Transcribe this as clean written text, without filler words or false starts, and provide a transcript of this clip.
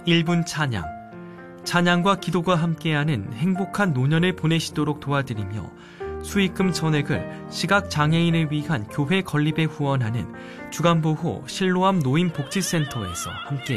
1분 찬양. 찬양과 기도가 함께하는 행복한 노년을 보내시도록 도와드리며 수익금 전액을 시각장애인을 위한 교회 건립에 후원하는 주간보호 실로암 노인복지센터에서 함께